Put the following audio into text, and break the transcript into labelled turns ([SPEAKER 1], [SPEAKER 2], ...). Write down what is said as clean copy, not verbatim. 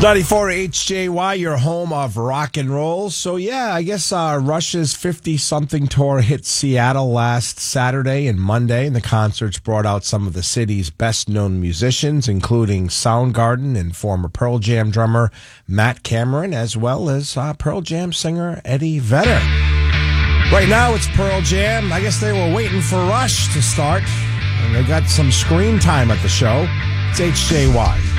[SPEAKER 1] 94 HJY, your home of rock and roll. So, yeah, I guess Rush's 50-something tour hit Seattle last Saturday and Monday, and the concerts brought out some of the city's best-known musicians, including Soundgarden and former Pearl Jam drummer Matt Cameron, as well as Pearl Jam singer Eddie Vedder. Right now, it's Pearl Jam. I guess they were waiting for Rush to start, and they got some screen time at the show. It's HJY.